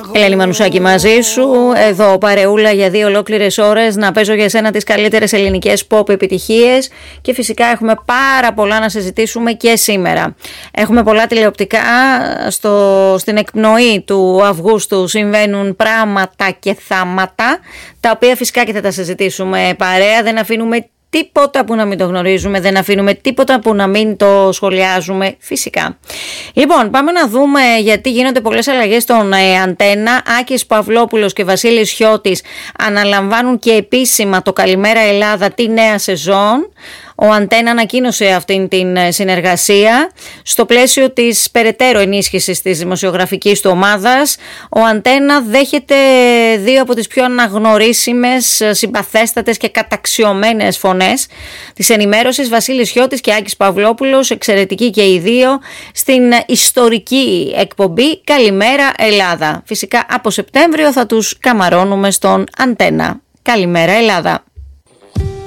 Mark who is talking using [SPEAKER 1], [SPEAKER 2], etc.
[SPEAKER 1] Ελένη Μανουσάκη μαζί σου, εδώ παρεούλα για 2 ολόκληρες ώρες να παίζω για σένα τις καλύτερες ελληνικές pop επιτυχίες και φυσικά έχουμε πάρα πολλά να συζητήσουμε και σήμερα. Έχουμε πολλά τηλεοπτικά, στην εκπνοή του Αυγούστου συμβαίνουν πράγματα και θάματα, τα οποία φυσικά και θα τα συζητήσουμε παρέα, δεν αφήνουμε τίποτα που να μην το γνωρίζουμε, δεν αφήνουμε τίποτα που να μην το σχολιάζουμε φυσικά. Λοιπόν, πάμε να δούμε γιατί γίνονται πολλές αλλαγές στον Αντένα. Άκης Παυλόπουλος και Βασίλης Χιώτης αναλαμβάνουν και επίσημα το Καλημέρα Ελλάδα τη νέα σεζόν. Ο Αντένα ανακοίνωσε αυτήν την συνεργασία στο πλαίσιο της περαιτέρω ενίσχυσης της δημοσιογραφικής του ομάδας. Ο Αντένα δέχεται 2 από τις πιο αναγνωρίσιμες, συμπαθέστατες και καταξιωμένες φωνές της ενημέρωσης, Βασίλης Χιώτης και Άκης Παυλόπουλος, εξαιρετικοί και οι 2, στην ιστορική εκπομπή Καλημέρα Ελλάδα. Φυσικά από Σεπτέμβριο θα τους καμαρώνουμε στον Αντένα. Καλημέρα Ελλάδα.